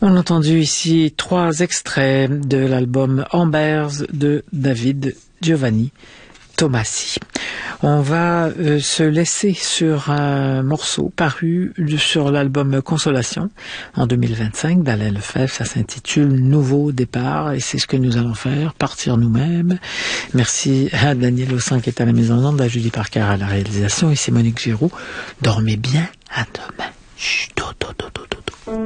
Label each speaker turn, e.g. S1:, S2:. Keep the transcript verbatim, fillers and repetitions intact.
S1: On a entendu ici trois extraits de l'album Ambers de David Giovanni Tomasi. On va euh, se laisser sur un morceau paru sur l'album Consolation en deux mille vingt-cinq d'Alain Lefebvre. Ça s'intitule Nouveau départ et c'est ce que nous allons faire, partir nous-mêmes. Merci à Daniel Ossan qui est à la mise en onde, à Julie Parker à la réalisation. Ici Monique Giroux. Dormez bien, à demain. Chut, do, do, do, do, do.